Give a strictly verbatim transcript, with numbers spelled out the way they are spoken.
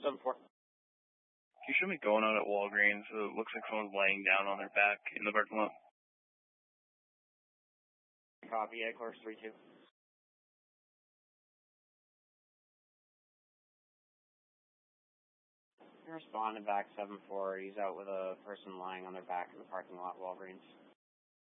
seven four. Can you show me going on at Walgreens? So it looks like someone's laying down on their back in the parking lot. Copy, yeah, course three two. Responding back seven four. He's out with a person lying on their back in the parking lot, Walgreens.